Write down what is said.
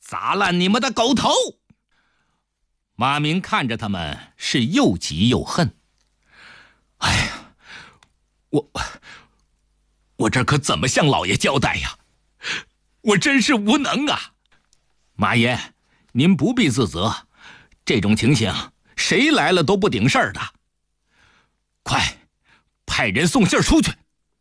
砸烂你们的狗头！马明看着他们是又急又恨。哎呀，我这可怎么向老爷交代呀？我真是无能啊！马爷，您不必自责，这种情形谁来了都不顶事儿的。快，派人送信出去。